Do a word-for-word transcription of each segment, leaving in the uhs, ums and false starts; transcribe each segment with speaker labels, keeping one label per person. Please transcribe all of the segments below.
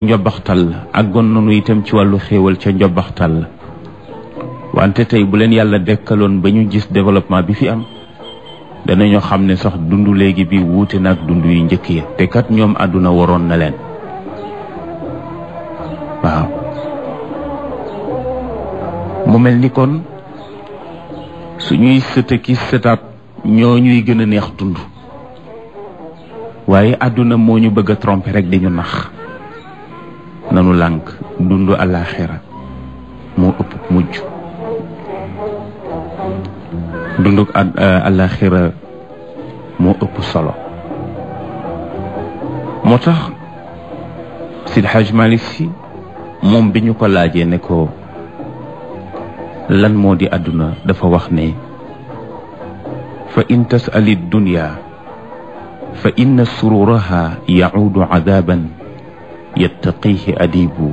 Speaker 1: njobbaxtal la àggoon nañu itam ci wàllu xéewal ca njobbaxtal la wante tey bu leen yàlla dekkaloon ba ñu gis développement bi fi am danañoo xam ne sax dund léegi bi wuute nag dund yu njëkk ya te kat ñoom àdduna waroon na leen waaw mu mel ni kon suñuy sëtëki sëtaat ñoo ñuy gën a neex dund waaye àdduna moo ñu bëgg a tromper rek dañu nax nanu lànk dund àllaaxira moo ëpp mujj dunduk àllaaxira moo ëpp solo moo tax Seydi Hajji Malick Sy moom bi ñu ko laajee ne ko lan moo di àdduna dafa wax ne fa in tasali dunya fa inna sururaha yacuudu cadaban yattaqihi adibu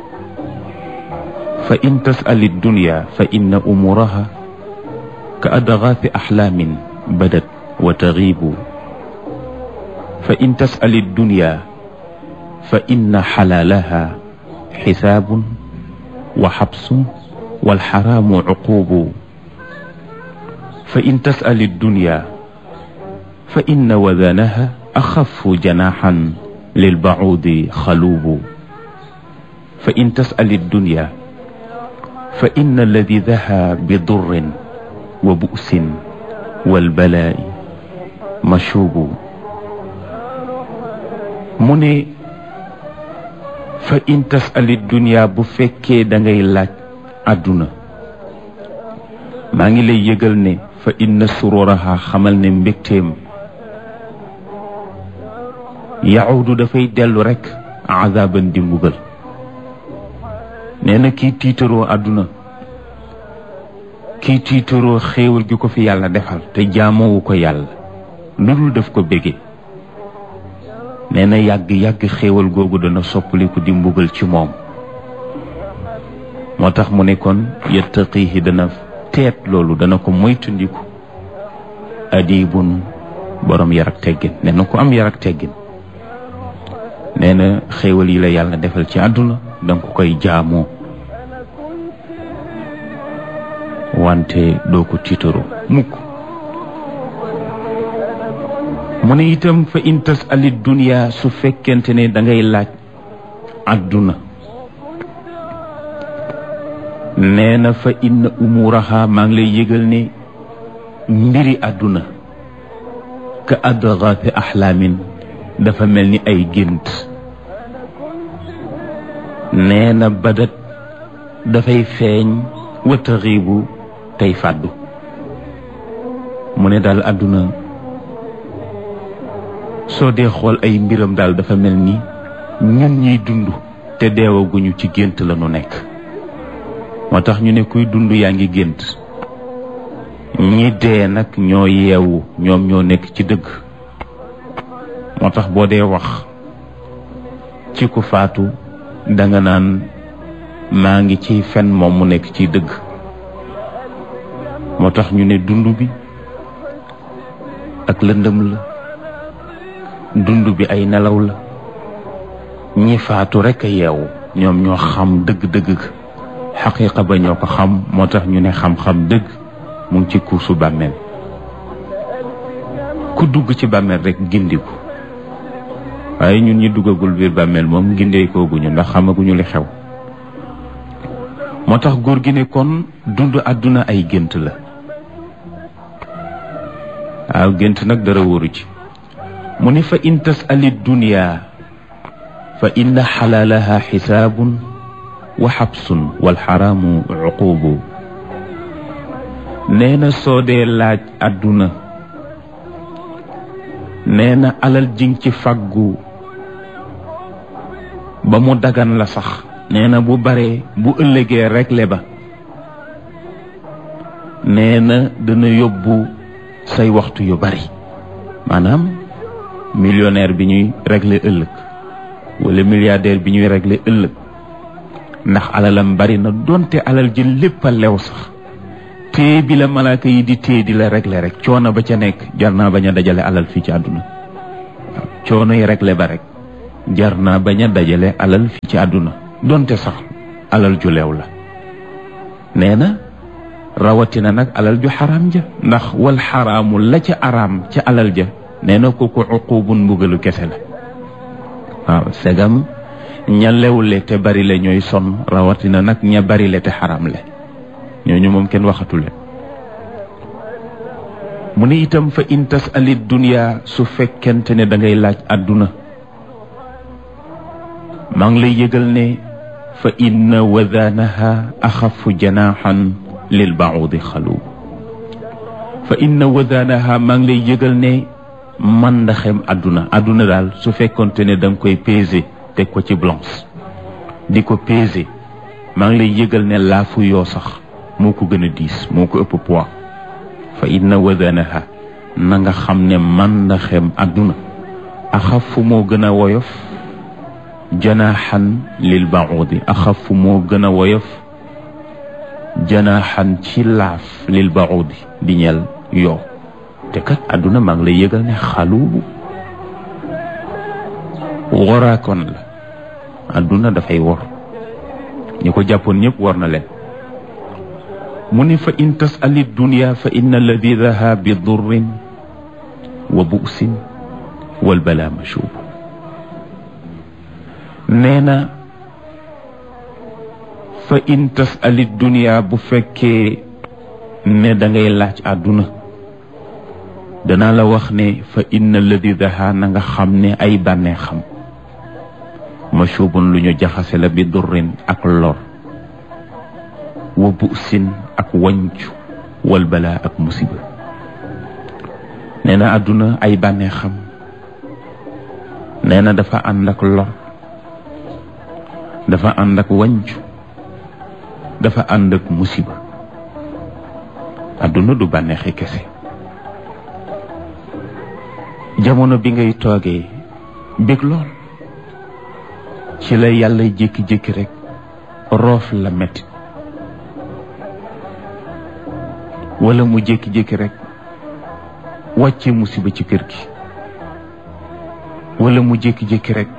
Speaker 1: fa in tasali dunya fa inna umuraha ka adgaathi axlaamin badat wa tagiibu fa in tasali dunya fa inna xalaalaha xisaabun wa xabsun walxaraamu cuquubu fa in tasali dunya fa inna wadanaha axafu janaxan lilbacuudi xaluubu fa in tasali dunya fa inna ladidaha bidurrin wa bu'sin walbalaa'i mashuubu mu ne fa in tasali dunya bu fekkee da ngay laaj àdduna maa ngi lay yëgal ne fa inna sururaha xamal ne mbégteem yahudu dafay dellu rekk azaban di mbugal nee na kii tiitaroo àdduna kii tiitaroo xéewal gi ko fi yàlla defal te jaamowu ko yàlla lu dul def ko bége nee na yàgg-yàgg xéewal googu dana soppaliku di mbugal ci moom moo tax mu ne kon yattaqihi dana teet loolu dana ko moytundiku adibun borom yar ak teggin nee na ko am yar ak teggin nee na xéewal yi la yàlla defal ci àdduna danga ko koy jaamoo wante doo ko tiitaro mukk mu ne itam fa in tasali dunya su fekkente ne dangay laaj àdduna nee na fa inna umuraha maa ngi lay yëgal ne mbiri àdduna ka adgaathi axlaamin dafa mel ni ay gént nee na badat dafay feeñ wa taxiibu tey fàddu mu ne daal àdduna soo dee xool ay mbiram daal dafa mel ni ñun ñiy dund te deewaguñu ci gént la nu nekk moo tax ñu ne kuy dund yaa ngi gént ñi dee nag ñoo yeewu ñoom ñoo nekk ci dëgg moo tax boo dee wax ci ku faatu danga naan maa ngi ci fen moom mu nekk ci dëgg moo tax ñu ne dund bi ak lëndëm la dund bi ay nelaw la ñi faatu rekk a yeewu ñoom ñoo xam dëgg-dëgg xaqiiqa ba ñoo ko xam moo tax ñu ne xam-xam dëgg mu ngi ci kuusu bàmmeel ku dugg ci bàmmeel rekk gindiku waaye ñun ñi duggagul biir bàmmeel moom gindeekooguñu ndax xamaguñu li xew moo tax góor gi ne kon dund àdduna ay gént la waaw gént nag dara wóoru ci mu ne fa in tasali dunya fa inna xalaalaha xisaabun wa xabsun walxaraamu cuquubu nee na soo dee laaj àdduna nee na alal jing ci fàggu ba mu dagan la sax nee na bu baree bu ëllëgee regle ba nee na dana yóbbu say waxtu yu bari maanaam millionnaire bi ñuy régler ëllëg wala milliardaire bi ñuy régler ëllëg ndax alalam bari na donte alal ji lépp a lew sax téye bi la malaaka yi di téye di la régler rek coono ba ca nekk jar naa bañ a dajale alal fii ci àdduna waaw coono yi régler ba rek jar naa bañ a dajale alal fi ci àdduna donte sax alal ju leew la. nee na rawatina nag alal ju xaraam ja, ndax wal xaraamu la ca araam ca alal ja nee na ko ko uqubun mbugalu kese la. waaw segam ña lewle te bari le ñooy sonn, rawatina nag ña bari le te xaraam le ñooñu moom kenn waxatule. mu ne itam fa in tasali dunya, su fekkente ne da ngay laaj àdduna, maa ngi lay yëgal ne fa inna wadanaha axafu janaxan lil baudi xalu. fa inna wadanaha maa ngi lay yëgal ne man ndaxem àdduna àdduna daal su fekkonte ne da nga koy peser teg ko ci balance di ko peser, maa ngi lay yëgal ne laafu yoo sax moo ko gën a diis, moo ko ëpp poids. fa inna wadanaha, na nga xam ne man ndaxem àdduna axafu moo gën a woyof janaaxan lil baudi, axafu moo gën a woyof janaaxan ci laaf lil baudi di ñeel yoo. te kat àdduna maa ngi lay yëgal ne xaluubu woraakoon la. àdduna dafay wor, ñi ko jàppoon ñëpp war na leen. mu ne fa in tasali dunya fa inna ladidaha bi durrin wa bu'sin wal bala mashub. nee na fa in tasali dunya, bu fekkee ne da ngay laaj àdduna, danaa la wax ne fa inna ladidaha, na nga xam ne ay bànnee xam mashubun lu ñu jaxase la bi durrin ak lor, wa bu'sin ak wañcu, wal bala ak musiba. nee na àdduna ay bànnee xam, nee na dafa ànd ak lor, dafa ànd ak wañcu, dafa ànd ak musiba. àdduna du bànneexi kese. jamono bi ngay toogee bég lool, ci la yàlla jékki-jékki rek roof la metti, wala mu jékki-jékki rek wàcce musiba ci kër gi, wala mu jékki-jékki rek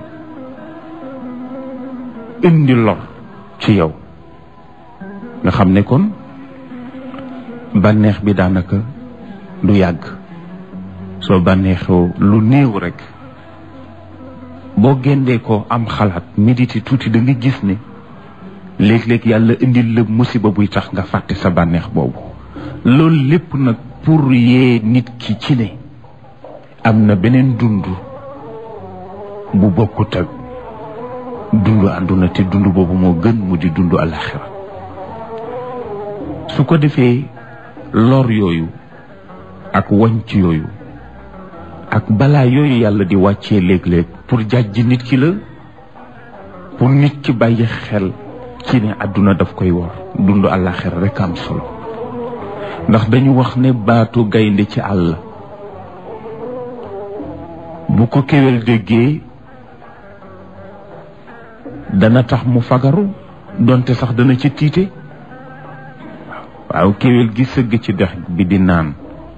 Speaker 1: indi lor ci yow. nga xam ne kon bànneex bi daanaka du yàgg. soo bànneexoo lu néew rek, boo géndee ko am xalaat méditer tuuti, da nga gis ne léeg-léeg yàlla indil la musiba buy tax nga fàtte sa bànneex boobu. loolu lépp nag pour yee nit ki ci ne am na beneen dund bu bokkut ak dundu àdduna, te dund boobu moo gën mu di dundu àllaxira. su ko defee lor yooyu ak wañc yooyu ak balaa yooyu yàlla di wàccee léeg-léeg pour jàjj nit ki la, pour nit ki bàyyi xel ci ne àdduna daf koy war, dundu àllaxira rek am solo. ndax dañu wax ne baatu gaynde ci àll bu ko kéwél déggee dana tax mu fagaru, donte sax dana ci tiite. waaw kéwél gi sëgg ci dex bi di naan,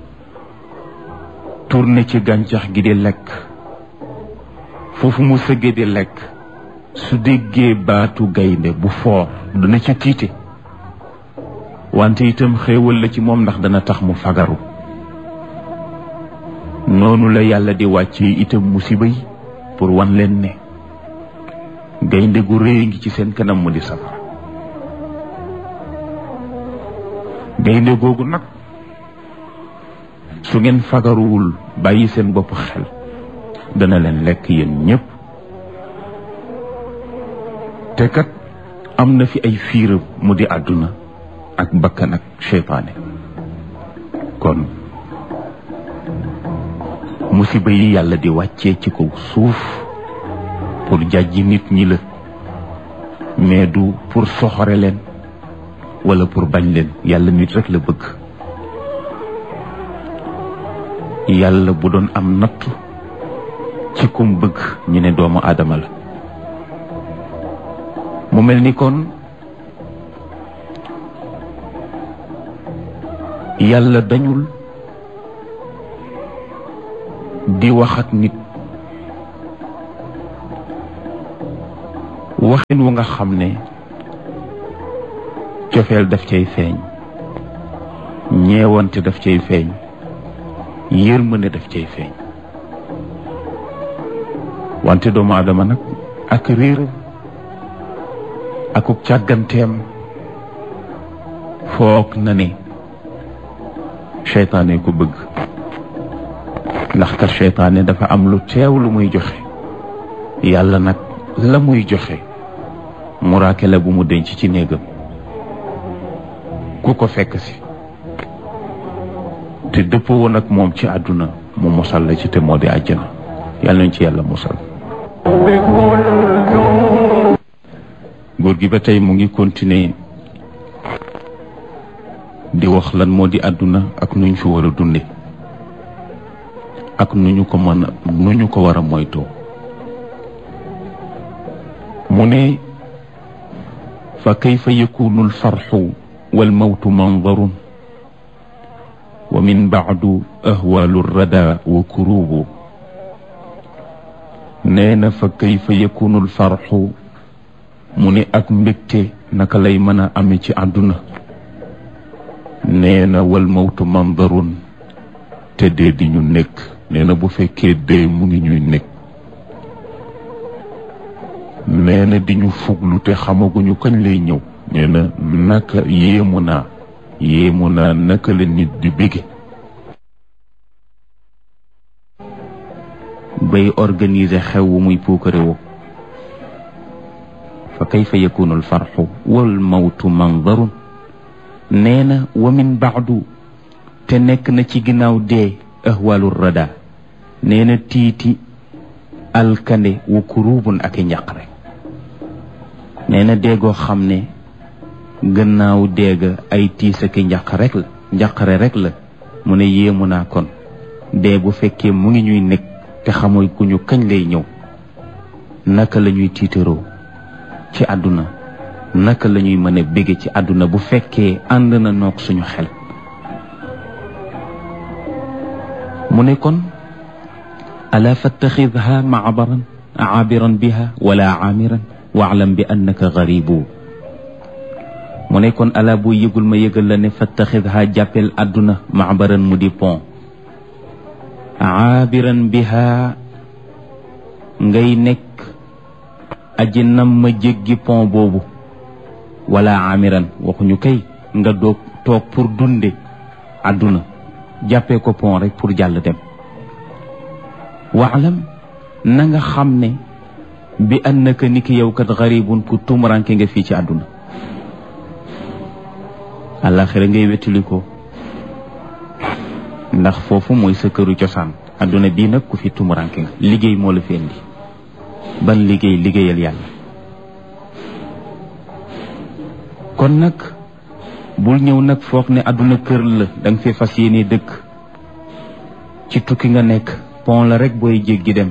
Speaker 1: tourné ci gàncax gi di lekk, foofu mu sëggee di lekk, su déggee baatu gaynde bu foor dana ci tiite, wante itam xéewal la ci moom ndax dana tax mu fagaru. noonu la yàlla di wàccee itam musiba yi pour wan leen ne gaynde gu rëy ngi ci seen kanam mu di safara. gaynde googu nag su ngeen fagaruwul bàyyi seen bopp xel dana leen lekk yéen ñépp. te kat am na fi ay fiiram mu di àdduna ak bakkan ak seytaane. kon musiba yi yàlla di wàccee ci kaw suuf pour jàjji nit ñi la, mais du pour soxore leen wala pour bañ leen. yàlla nit rek la bëgg. yàlla bu doon am nattu ci kum bëgg ñu ne doomu aadama la. mu mel ni kon yàlla dañul di wax ak nit waxin wu nga xam ne cofeel daf cay feeñ, ñeewante daf cay feeñ, yërmande daf cay feeñ. wante doomu aadama nag ak réeram akuk càgganteem foog na ne seytaane ko bëgg, ndax kat seytaane dafa am lu teew lu muy joxe. yàlla nag la muy joxe muraake la bu mu denc ci néegam. ku ko fekk si te dëppoo woon ak moom ci àdduna mu mosal la ci te moo di àjjana. yàlla nañ ci yàlla mosal. góor gi ba tey mu ngi continuer di wax lan moo di àdduna ak nuñ fi war a dunde ak nu ñu ko mën a nu ñu ko war a moytoo. mu ne fa kayfa yakunu alfarxu walmawtu mandarun wa min baadu ahwaalu rada wa kurubu. nee na fa kayfa yakunu alfarxu mu ne ak mbégte naka lay mën a ame ci àdduna. nee na wal mawtu mandarun te dee di ñu nekk. nee na bu fekkee dee mu ngi ñuy nekk. nee na di ñu fuglu te xamaguñu kañ lay ñëw. nee na naka yéemu naa yéemu naa naka la nit di bége bay organiser xew wu muy puukare woo. fa kayfa yakunu alfarxu wal mawtu mandarun. nee na wa min baadu te nekk na ci ginnaaw dee ahwaalu rada. nee na tiiti alkande wa kurubun ak i njaqare. nee na déegoo xam ne gannaaw déega ay tiis ak i njaq rek la njaqare rek la. mu ne yéemu naa kon dee bu fekkee mu ngi ñuy nekk te xamoy ku ñu kañ lay ñëw naka la ñuy tiitaroo ci àdduna, naka la ñuy mën a bége ci àdduna bu fekkee ànd na noog suñu xel. mu ne kon ala fattaxidha maabaran aabiran biha wala aamiran waalam bi annaka garibu. mu ne kon ala boo yëgul ma yëgal la ne fattaxidha jàppel àdduna maabaran mu di pont, aabiran biha ngay nekk aji nam ma jéggi pont boobu, wala aamiran waxuñu kay nga doog toog pour dunde àdduna jàppee ko pont rek pour jàll dem. waalam na nga xam ne bi annaka ni ki yow kat garibun ku tumuranke nga fii ci àdduna. àllaaxira ngay wettali ko ndax foofu mooy sa këru cosaan. àdduna bii nag ku fi tumuranke nga, liggéey moo la fi indi. ban liggéey? liggéeyal yàlla. kon nag bul ñëw nag foog ne àdduna kër la danga fi fas yéene dëkk. ci tukki nga nekk, pont la rek booy jéggi dem.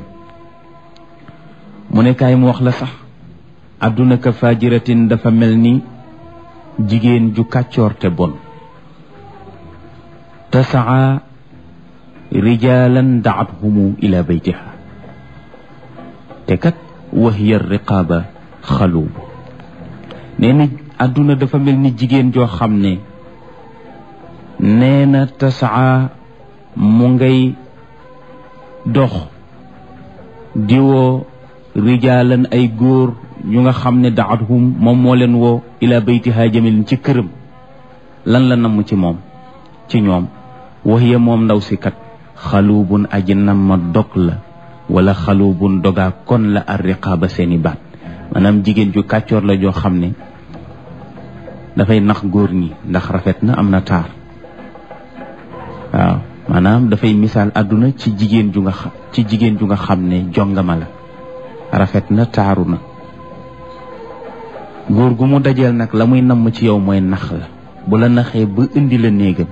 Speaker 1: mu ne kaay mu wax la sax àdduna ka faajiratin dafa mel ni jigéen ju kàccoor te bon. tasaa rijaalan daathumu ila baytiha te kat wahiya riqaaba xaluubu. nee na àdduna dafa mel ni jigéen joo xam ne nee na tasaa mu ngay dox di woo rijaalan ay góor ñu nga xam ne daathum moom moo leen woo ila baytiha jamilin ci këram. lan la namm ci moom ci ñoom wahiya moom ndaw si kat xaluubun aji nam ma dog la wala xaluubun dogaa kon la ar riqaaba seeni baat. maanaam jigéen ju kàccoor la joo xam ne dafay nax góor ñi ndax rafet na am na taar. waaw maanaam dafay misaal àdduna ci jigéen ju nga xam ci jigéen ju nga xam ne jongama la, rafet na, taaru na. góor gu mu dajeel nag la muy namm ci yow mooy nax la. bu la naxee ba indi la néegam,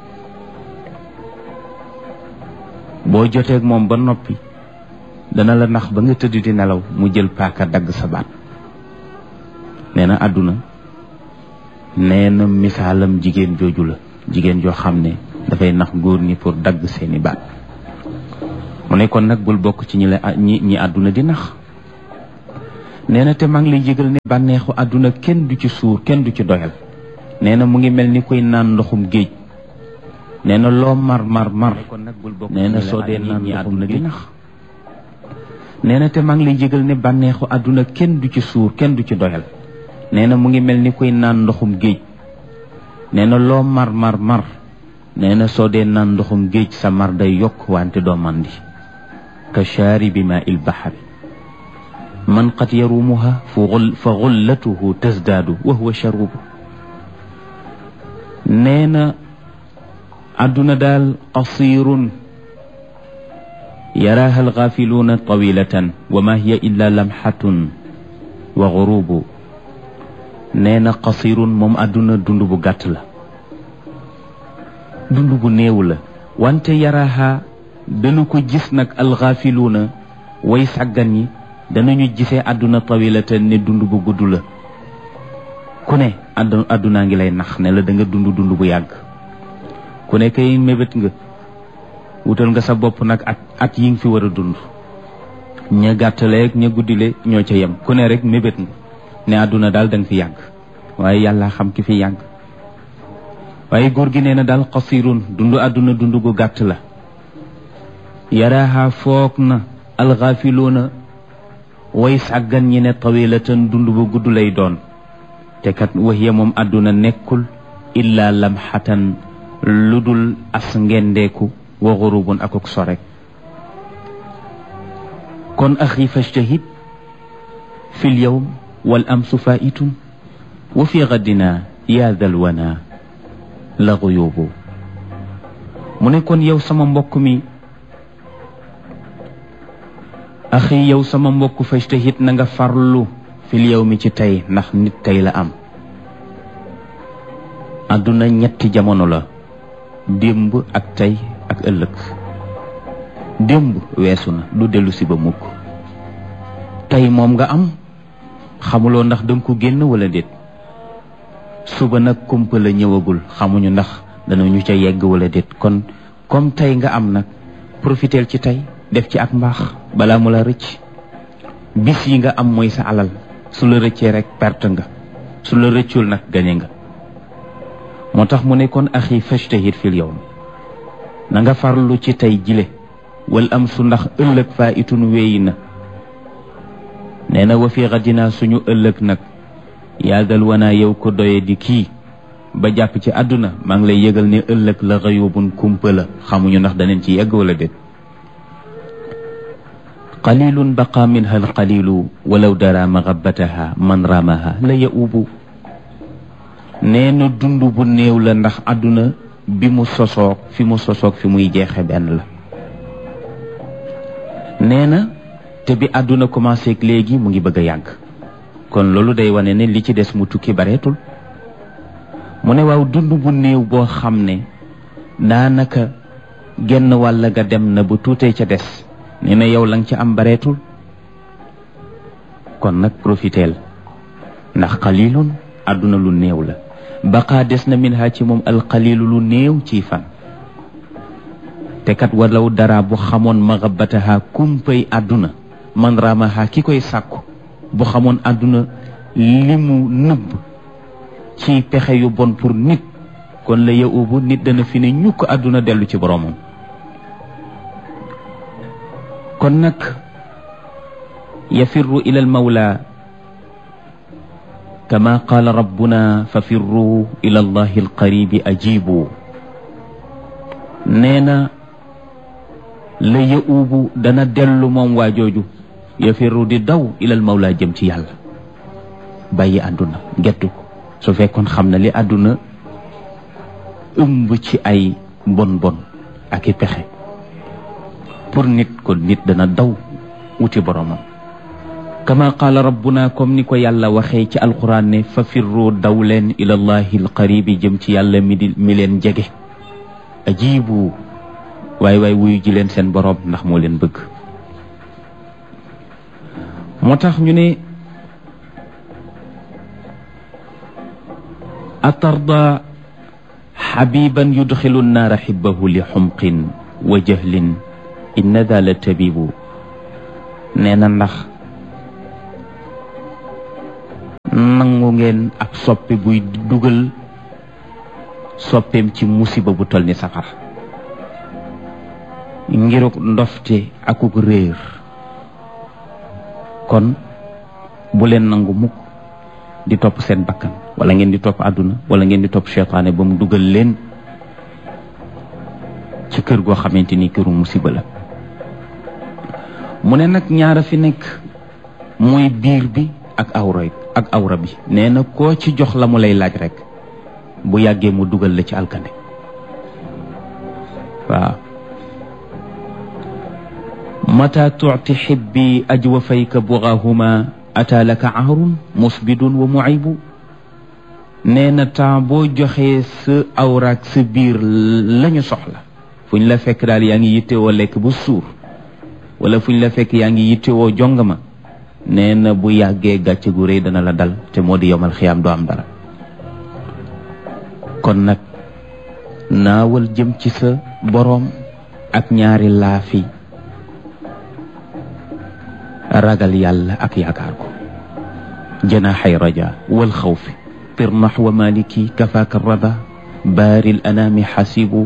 Speaker 1: boo joteeg moom ba noppi dana la nax ba nga tëdd di nelaw mu jël paaka dagg sa baat. nee na àdduna nee na misaalam jigéen jooju la, jigéen joo xam ne dafay nax góor ñi pour dagg seeni baat. mu ne kon nag bul bokk ci ñi la ñi ñi àdduna di nax. nee na te maa ngi lay yëgal ne bànneexu àdduna kenn du ci suur kenn du ci doyal nee na mu ngi mel ni kuy naan ndoxum géej nee na loo mar mar mar nee na soo dee naan ndoxum géej nee na te maa ngi lay yëgal ne bànneexu àdduna kenn du ci suur kenn du ci doyal nee na mu ngi mel ni kuy naan ndoxum géej nee na loo mar mar mar nee na soo dee naan ndoxum géej sa mar day yokk wante doo mandi ka shaaribi maa il bahari man qad yarumuha fa xullatuhu tasdaadu wa huwa sharubu nee na àdduna daal qasirun yaraaha alxaafiluuna tawilatan wa ma hiya illa lamxatun wa xurubu nee na qasirun moom àdduna dund bu gàtt la dund bu néew la wante yaraaha dana ko gis nag alxaafiluuna way sàggan yi danañu gisee àdduna tawilatan ne dund bu gudd la ku ne addu àddunaa ngi lay nax ne la da nga dund dund bu yàgg ku ne kay mébét nga wutal nga sa bopp nag at at yi nga fi war a dund ña gàttaleeg ña guddile ñoo ca yem ku ne rek mébét nga ne àdduna daal da nga fi yàgg waaye yàlla xam ki fi yàgg waaye góor gi nee na daal qasirun dund àdduna dund gu gàtt la yaraaha foog na alxaafiluuna way sàggan ñi ne tawilatan dund bu gudd lay doon te kat waxiya moom àdduna nekkul illa lamxatan lu dul as ngendeeku wa xurubun akuk sorek kon axi fajtahid fi l yawm wal amsu faitun wa fi gadina yaa dal wana la xuyubu mu ne kon yow sama mbokk mi axi yow sama mbokk fajtahid na nga farlu fil yawmi ci tey ndax nit tey la am àdduna ñetti jamono la démb ak tey ak ëllëg démb weesu na du dellu si ba mukk tey moom nga am xamuloo ndax danga ko génn wala déet suba nag kumpa la ñëwagul xamuñu ndax danañu ca yegg wala déet kon comme tey nga am nag profiteel ci tey def ci ak mbaax balaa mu la rëcc bis yi nga am mooy sa alal su la rëccee rek perte nga su la rëccul nag gañe nga moo tax mu ne kon axi fajtahid fil yawm na nga farlu ci tey jile wal am su ndax ëllëg faa itun wéyi na nee na wa fi xadinaa suñu ëllëg nag yaagal wanaa yow ko doye di kii ba jàpp ci àdduna maa ngi lay yëgal ne ëllëg la xayubun kumpa la xamuñu ndax daneen ci yegg wala déet qalilun baqa minha alqalilu walaw dara maxabataha man ramaha la yaubu nee na dund bu néew la ndax àdduna bi mu sosoog fi mu sosoog fi muy jeexe benn la nee na te bi àdduna commencé ak léegi mu ngi bëgg a yàgg kon loolu day wane ne li ci des mu tukki bareetul mu ne waaw dund bu néew boo xam ne daanaka genn wàll ga dem na ba tuutee ca des nee na yow la nga ci am bareetul kon nag profiteel ndax qalilun àdduna lu néew la baqaa des na min ha ci moom alqalilu lu néew ci fan te kat walaw dara bu xamoon maxabataha kumpay àdduna man ramaha ki koy sàkku bu xamoon àdduna li mu nëbb ci pexe yu bon pour nit kon la yaubu nit dana fi ne ñukk àdduna dellu ci boromam kon nag yafirru ila al mawla kama qaala rabbuna fa firru ila allahi alqaribi ajibu nee na la yaubu dana dellu moom waa jooju yafirru di daw ila al mawla jëm ci yàlla bàyyi àdduna gettu ko su fekkoon xam na li àdduna ëmb ci ay bon bon ak i pexe pour nit ko nit dana daw wuti boromam kama qaala rabbuna comme ni ko yàlla waxee ci alquran ne fa firru daw leen ila allahi alqaribi jëm ci yàlla mi di mi leen jege ajibu waay waay wuyu ji leen seen borom ndax moo leen bëgg moo tax ñu ne atarda xabiban yudxilu nnaara xibbahu li xumqin wa jahlin inna daa la tabibu nee na ndax nangu ngeen ab soppe buy dugal soppeem ci musiba bu toll ni safara ngiruk ndofte akuk réer kon bu leen nangu mukk di topp seen bakkan wala ngeen di topp àdduna wala ngeen di topp seytaane ba mu dugal leen ci kër goo xamante ni këru musiba la mu ne nag ñaara fi nekk mooy biir bi ak awra ak awra bi nee na koo ci jox la mu lay laaj rek bu yàggee mu dugal la ci alkande waaw mata tuuti xibbi ajwafayka bugaahuma ata laka aarun musbidun wa muibu nee na temps boo joxee sa awraak sa biir lañu soxla fu ñu la fekk daal yaa ngi yittewoo lekk bu suur wala fu ñu la fekk yaa ngi yittewoo jongama nee na bu yàggee gàcce gu rëy dana la dal te moo di yomal xiyaam doo am dara kon nag naawal jëm ci sa boroom ak ñaari laafi ragal yàlla ak yaakaar ko janaaxay raja wal xawfi tir naxwa maliki kafaaka rada baaril anaami xasibu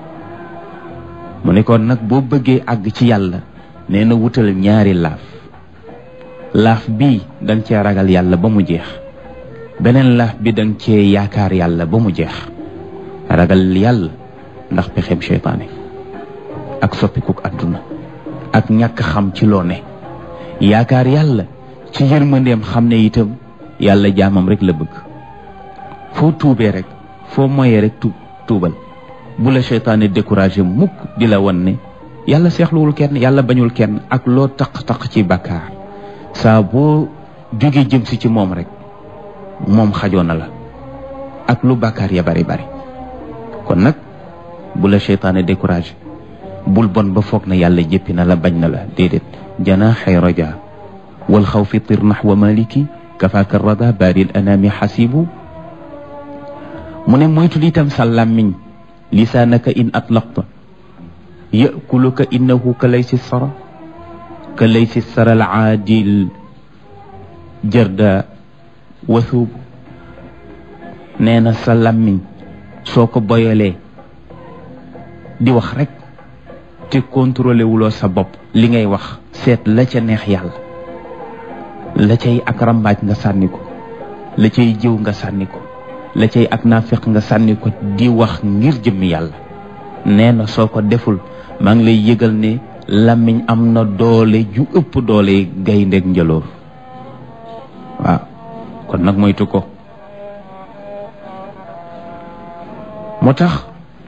Speaker 1: mu ne kon nag boo bëggee àgg ci yàlla nee na wutal ñaari laaf laaf bii danga cee ragal yàlla ba mu jeex beneen laaf bi danga cee yaakaar yàlla ba mu jeex ragal yàlla ndax pexem seytaane ak soppikuk àdduna ak ñàkk xam ci loo ne yaakaar yàlla ci yërmandeem xam ne itam yàlla jaamam rek la bëgg foo tuubee rek foo moyee rek tuub tuubal bu la seytaane découragé mukk di la wan ne yàlla seexluwul kenn yàlla bañul kenn ak loo taq-taq ci bàkkaar saa boo jógee jëm si ci moom rek moom xajoon na la ak lu bàkkaar ya bari bari kon nag bu la seytaane découragé bul bon ba foog na yàlla jëppi na la bañ na la déedéet janaaxay raja wal xawfi tir naxwa maliki kafaaka rada baaril anaami xasibu mu ne moytul itam sa làmmiñ lisaanaka in atlaqta yakuluka innahu ka laysi sara ka laysi sara al aadil jarda wasuub nee na sa làmmiñ soo ko boyalee di wax rek te contrôlé wuloo sa bopp li ngay wax seet la ca neex yàlla la cay ak rambaaj nga sànni ko la cay jëw nga sànni ko la cay ak naafiq nga sànni ko di wax ngir jëmmi yàlla nee na soo ko deful maa ngi lay yëgal ne làmmiñ am na doole ju ëpp doole gayndeeg njëloor waaw kon nag moytu ko moo tax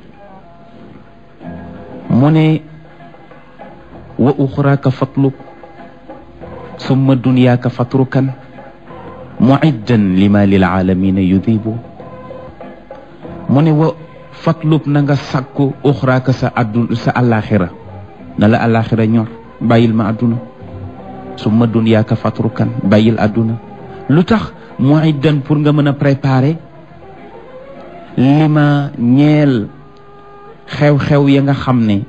Speaker 1: mu ne wa uxraaka fatlub summa dunyaaka fatrukan muiddan lima lil aalamina yudibu mu ne wa fatlub na nga sàkku uxraaka sa addu sa àllaaxira na la àllaaxira ñor bàyyil ma àdduna summa dunyaaka fatrukan bàyyil àdduna lu tax muiddan pour nga mën a préparer lima ñeel xew-xew ya nga xam ne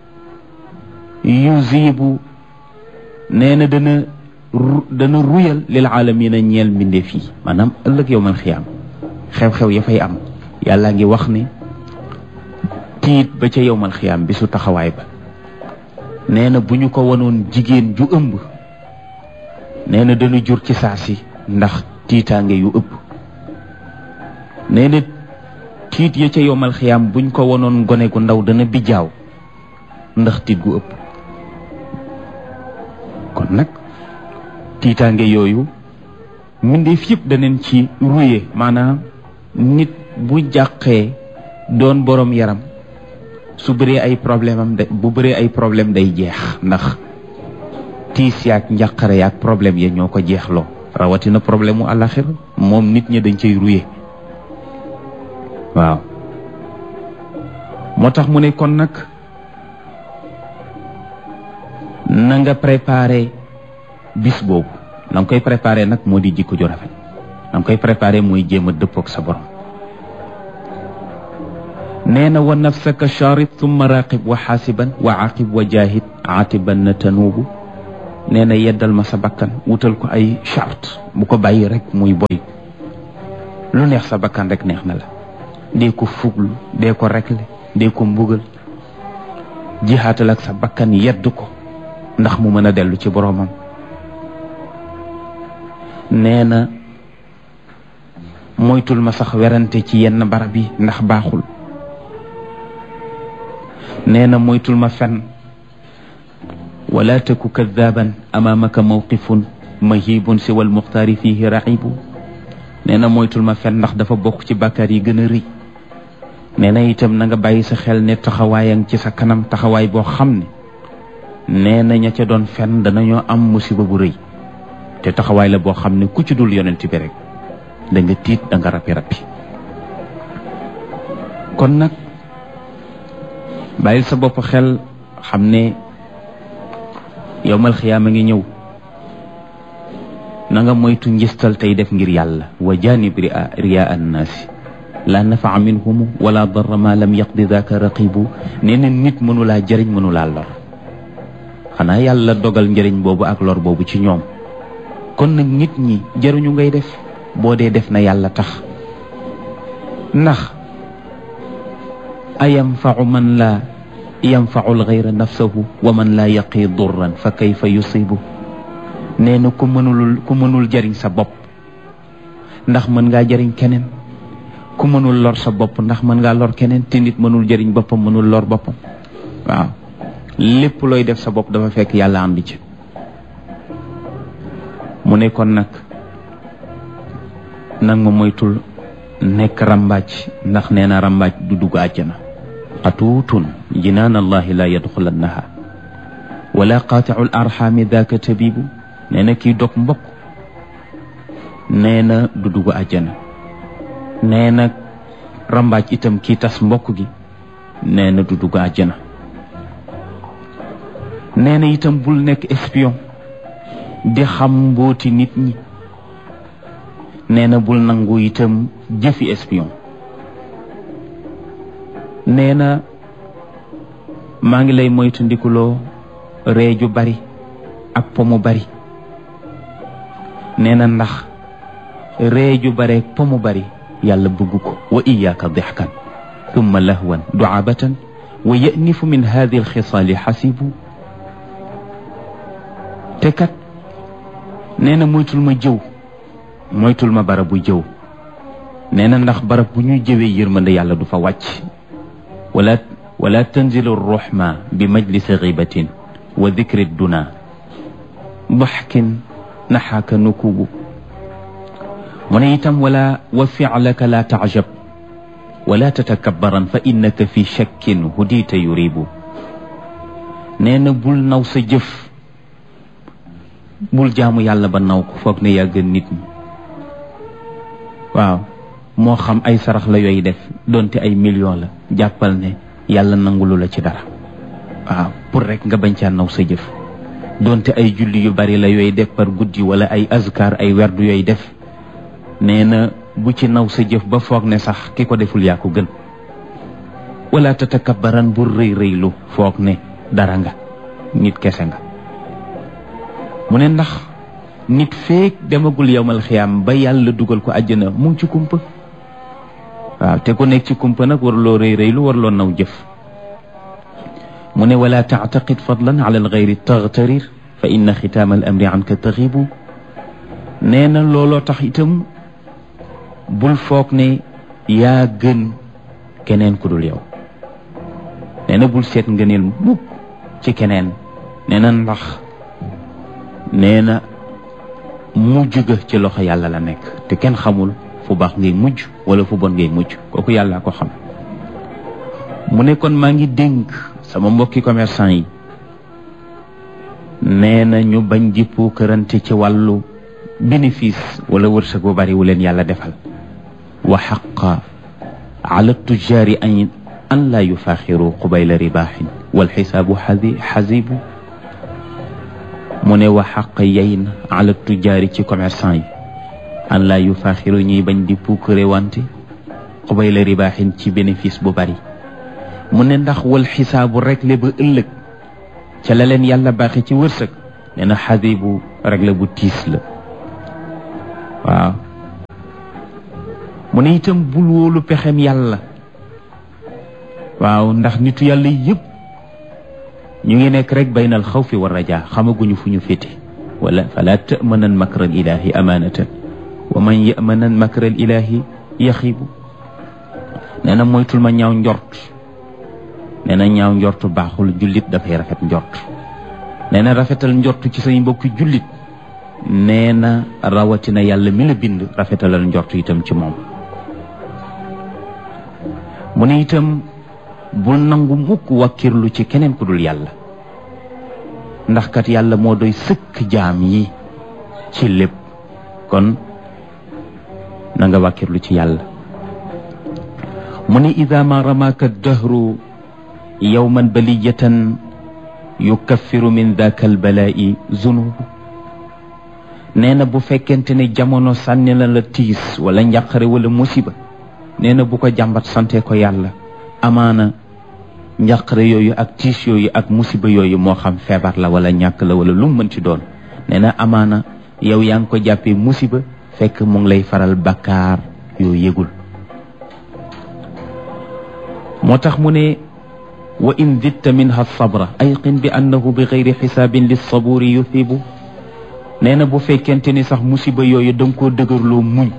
Speaker 1: yuzibu nee na dana dana ruyal lil aalamina ñeel mbindeef yi maanaam ëllëg yow man xiyaam xew-xew ya fay am yàlla ngi wax ne tiit ba ca yow man xiyaam bi su taxawaay ba nee na bu ñu ko wanoon jigéen ju ëmb nee na dana jur ci saa si ndax tiitaange yu ëpp nee na tiit ya ca yomal xiyaam buñ ko wonoon gone gu ndaw dana bijaaw ndax tiit gu ëpp kon nag tiitaange yooyu mbindeef yëpp daneen ci ruye maanaam nit bu jàqee doon borom yaram su bëree ay problème am de bu bëree ay problème day jeex ndax tiis yaak njàqare yaak problème ya ñoo ko jeexloo rawatina problème mu àllaxira moom nit ñi dañ cay ruye waaw moo tax mu ne kon nag na nga préparé bis boobu na nga koy préparé nag moo di jikko ju rafet na nga koy préparé mooy jéem a dëppoog sa borom nee na wa nafsaka charit thumma raqib wa xaasiban wa aqib wa jahid aatiban na tanuubu nee na yeddal ma sa bakkan wutal ko ay charte bu ko bàyyi rek muy boy lu neex sa bakkan rek neex na la dee ko fuglu dee ko rekle dee ko mbugal jihaatal ak sa bakkan yedd ko ndax mu mën a dellu ci boroomam nee na moytul ma sax werante ci yenn barab yi ndax baaxul nee na moytul ma fen wala taku kadaban amaamaka mawqifun mahibun siwa almuxtaari fihi raxibu nee na moytul ma fen ndax dafa bokk ci bàkkaar yi gën a rëy nee na itam na nga bàyyi sa xel ne taxawaayang ci sa kanam taxawaay boo xam ne nee na ña ca doon fen danañoo am musiba bu rëy te taxawaay la boo xam ne ku ci dul yonent bi rek da nga tiit da nga rappi rappi kon nag bàyyil sa bopp xel xam ne yowmal xiyaama ngi ñëw na nga moytu njistal tey def ngir yàlla wa janib ria ria annaasi la nafaa minhum wala darra ma lam yaqdi daka raqibu nee na nit mënulaa jëriñ mënulaa lor xanaa yàlla dogal njëriñ boobu ak lor boobu ci ñoom kon nag nit ñi jëruñu ngay def boo dee def na yàlla tax ndax ayanfau man la yanfau alxayra nafsahu wa man la yaqi durran fa kayfa yusibu nee na ku mënul ku mënul jëriñ sa bopp ndax mën ngaa jëriñ keneen ku mënul lor sa bopp ndax mën ngaa lor keneen te nit mënul jëriñ boppam mënul lor boppam waaw lépp looy def sa bopp dafa fekk yàlla andi ci mu ne kon nag nag ma moytul nekk rambaaj ndax nee na rambaaj du dugg àjjana xatuutun jinaan allahi la yadxulannaha wala qaaticu l arxaami daaka tabibu nee na kii dog mbokk nee na du dugg àjjana nee na rambaaj itam kii tas mbokk gi nee na du dugg àjjana nee na itam bul nekk espion di xam mbooti nit ñi nee na bul nangu itam jëfi espion nee na maa ngi lay moytu ndikuloo ree ju bari ak po mu bari nee na ndax ree ju bare po mu bari yàlla bëgg ko wa iyaaka dixkan thumma lahwan duabatan wa yanifu min hadi alxisaali xasibu te kat nee na moytul ma jëw moytul ma barab bu jëw nee na ndax barab bu ñuy jëwee yërmande yàlla du fa wàcc wala wala tanzilu ruxma bi majlisi gibatin wa dikri duna daxkin naxaaka nukubu mu ne itam wala wa ficlaka la taajab wala tatakabbaran fa innaka fi shakkin hudita yuribu nee na bul naw sa jëf bul jaamu yàlla ba naw ko foog ne yaa gën nit ñi waaw moo xam ay sarax la yooyu def donte ay million la jàppal ne yàlla nangulu la ci dara waaw pour rek nga bañ caa naw sa jëf donte ay julli yu bari la yooyu def par guddi wala ay azkar ay werdu yooyu def nee na bu ci naw sa jëf ba foog ne sax ki ko deful yaa ko gën wala tatakabbaran bu rëy rëylu foog ne dara nga nit kese nga mu ne ndax nit feek demagul yowmal xiyaam ba yàlla dugal ko àjjana mu ngi ci kumpa waaw te ku nekk ci kumpa nag warloo rëy rëylu warloo naw jëf mu ne wala taataqid fadlan ala alxayri taxtarir fa inna xitaama al amri anka taxibu nee na looloo tax itam bul foog ne yaa gën keneen ku dul yow nee na bul seet ngëneel mukk ci keneen nee na ndax nee na mujj ga ci loxo yàlla la nekk te kenn xamul fu baax ngay mujj wala fu bon ngay mujj kooku yàlla ko xam mu ne kon maa ngi dénk sama mbokki commerçant yi nee na ñu bañ di puukarante ci wàllu bénéfice wala wërsëg bu bari wu leen yàlla defal wa xaqa ala tujaari an an laa yufaaxiru qubayla ribaaxin wal xisaabu xadi xasibu mu ne wa xaq yey na ala tujaari ci commerçant yi an laa yufaaxiru ñuy bañ di puukare wante qubayla ribaaxin ci bénéfice bu bari mu ne ndax wal xisaabu rek le ba ëllëg ca la leen yàlla baaxe ci wërsëg nee na xadibu rek la bu tiis la waaw mu ne itam bul wóolu pexem yàlla waaw ndax nitu yàlla yëpp ñu ngi nekk rek baynal xawfi wa rajaa xamaguñu fu ñu féete wala fala tamanan makra al ilahi amanatan wa man yamanan makra al ilahi yaxibu nee na moytul ma ñaaw njort nee na ñaaw njort baaxul jullit dafay rafet njort nee na rafetal njort ci say mbokki jullit nee na rawatina yàlla mi la bind rafetalal njort itam ci moom mu ne itam bul nangu mukk wàkkirlu ci keneen ku dul yàlla ndax kat yàlla moo doy sëkk jaam yi ci lépp kon na nga wàkkirlu ci yàlla mu ne ida ma ramaka dahru yawman baliyatan yukaffiru min daka albalaa'i zunubu nee na bu fekkente ne jamono sànni la la tiis wala njàqare wala musiba nee na bu ko jàmbat sante ko yàlla amaana njàqare yooyu ak tiis yooyu ak musiba yooyu moo xam feebar la wala ñàkk la wala lu mu mën ci doon nee na amaana yow yaa ngi ko jàppee musiba fekk mu ngi lay faral bakkaar yoo yëgul moo tax mu ne wa in zidta minha sabra ayqin bi annahu bi gayri xisaabin lissaburi yuthibu nee na bu fekkente ni sax musiba yooyu da nga koo dëgërloo muñ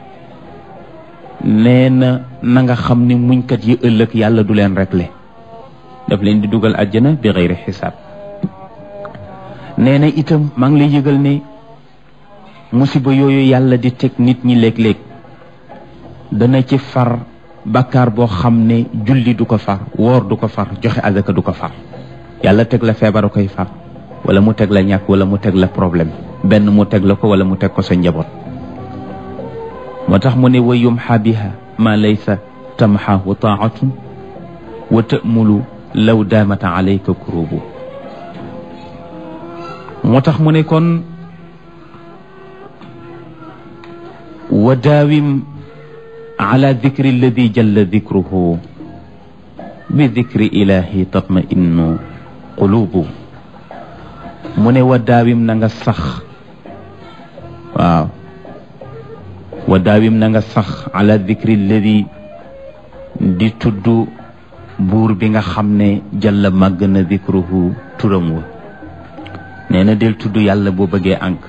Speaker 1: nee na na nga xam ne muñkat yi ëllëg yàlla du leen réglé daf leen di dugal àjjana bi gayri xisaab nee na itam maa ngi lay yëgal ne musiba yooyu yàlla di teg nit ñi léeg-léeg dana ci far bakkaar boo xam ne julli du ko far woor du ko far joxe azaka du ko far yàlla teg la feebar a koy far wala mu teg la ñàkk wala mu teg la problème benn mu teg la ko wala mu teg ko sa njaboot moo tax mu ne wa yumxa biha ma laysa tamxahu taatun wa tamulu law daamata alayka kurubu moo tax mu ne kon wa daawim ala dikri alladi jalla dikruhu bi dikri ilahi tatma innu qulubu mu ne wa daawim na nga sax waaw wa daawim na nga sax ala dikri alladi di tudd buur bi nga xam ne jalla màgg na dikruhu turam wa nee na del tudd yàlla boo bëggee ànk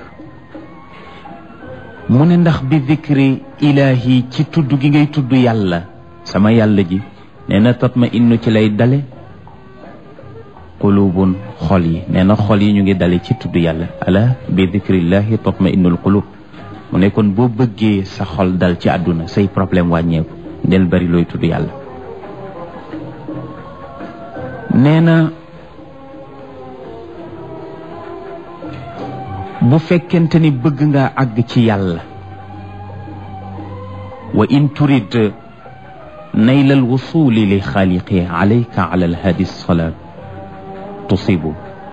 Speaker 1: mu ne ndax bi dikri ilahi ci tudd gi ngay tudd yàlla sama yàlla ji nee na tatma innu ci lay dale qulubun xol yi nee na xol yi ñu ngi dale ci tudd yàlla ala bi dikrillahi tatma innul qulub mu ne kon boo bëggee sa xol dal ci àdduna say problème wàññeeku del bari looy tudd yàlla nee na bu fekkente ni bëgg nga àgg ci yàlla wa in turid nayla alwusuli li xaaliqi alayka ala alhadi salaat tusibu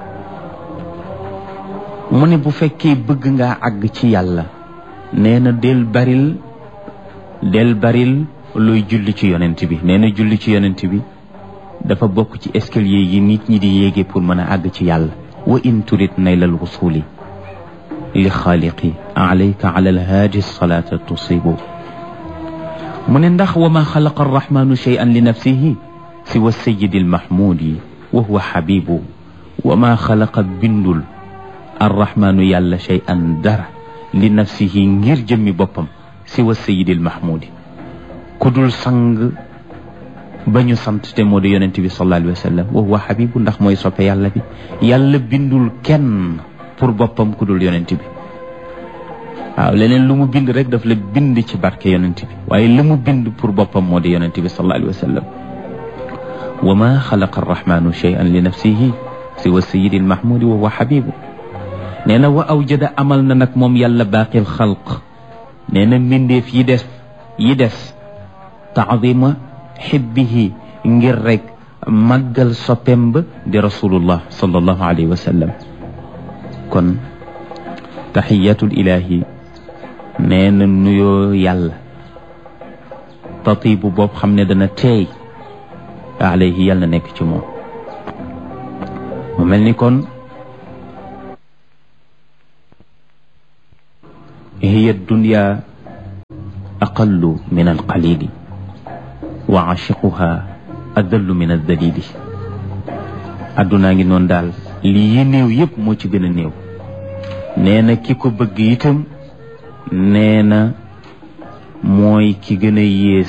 Speaker 1: mu ne bu fekkee bëgg nga àgg ci yàlla nee na del baril del baril looy julli ci yonent bi nee na julli ci yonent bi dafa bokk ci escalier yi nit ñi di yéege pour mën a àgg ci yàlla wa in turid nayla alwusuli li xaaliqi alayka ala alhaadi salaata tusibu mu ne ndax wa ma xalaqa arrahmanu cheyan li nafsihi siwa sayidi almahmudi wa huwa xabibu wa ma xalaqa bindul arrahmanu yàlla cheyan dara li nafsihi ngir jëmmi boppam siwa sayidi almahmudi ku dul sang ba ñu sant te moo di yonent bi sallallahu alayhi wa sallam wa huwa xabibu ndax mooy soppe yàlla bi yàlla bindul kenn pour boppam ku dul yonent bi waaw leneen lu mu bind rek daf la bind ci barke yonent bi waaye lu mu bind pour boppam moo di yonent bi sallallahu alayhi wa sallam wa ma xalaqa arrahmanu cheyan li nafsihi siwa sayidi almahmudi wa huwa xabibu nee na wa awjada amal na nag moom yàlla baaqil xalq nee na mbindeef yi des yi des taadima xibbihi ngir rek màggal soppem ba di rasulullah sallallahu alayhi wa sallam kon taxiyatul ilahi nee na nuyoo yàlla tatibu boobu xam ne dana teey alayhi yàlla nekk ci moom mu mel ni kon hiya dunya aqallu min alqalili wa aashiquha adallu min aldalili. addunaa ngi noonu daal lii néew yépp moo ci gën a néew. nee na ki ko bëgg itam nee na mooy ki gën a yées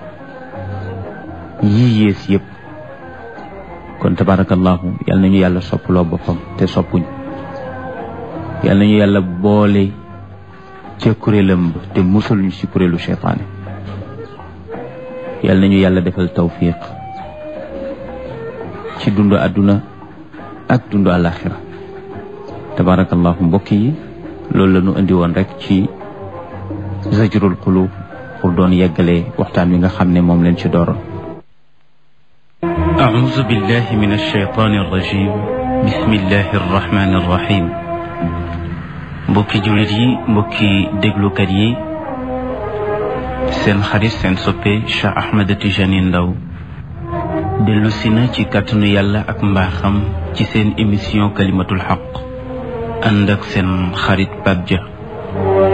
Speaker 1: yi yées yépp. kon tabarakallahu yal nañu yàlla soppaloo boppam te soppuñ, yal nañu yàlla boole ca kuréelam ba te musul ñu ci kuréelu cheytaane. yal nañu yàlla defal tawfiq ci dundu àdduna ak dundu àlaxira. tabarakallahu mbokk yi, loolu la ñu indi woon rek ci zajrul qulub pour doon yeggale waxtaan wi nga xam ne moom leen ci dooroon. أعوذ بالله من الشيطان الرجيم بسم الله الرحمن الرحيم. mbokki jullit yi, mbokki déglukat yi, seen xarit seen soppe Cheikh Ahmed Tijani Ndaw dellu si na ci kàttanu yàlla ak mbaaxam ci seen émission kalimatul xaq ànd ak seen xarit Pape Dia.